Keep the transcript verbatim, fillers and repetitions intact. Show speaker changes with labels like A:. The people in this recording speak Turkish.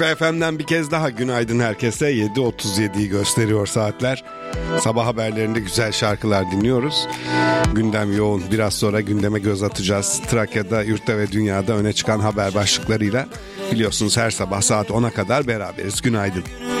A: F M'den bir kez daha günaydın herkese. yedi otuz yediyi gösteriyor saatler. Sabah haberlerinde güzel şarkılar dinliyoruz. Gündem yoğun. Biraz sonra gündeme göz atacağız. Trakya'da, yurtta ve dünyada öne çıkan haber başlıklarıyla biliyorsunuz her sabah saat ona kadar beraberiz. Günaydın.